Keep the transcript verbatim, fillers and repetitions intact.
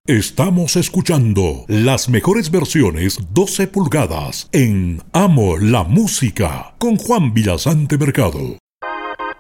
Estamos escuchando las mejores versiones doce pulgadas en Amo la Música con Juan Villasante Mercado.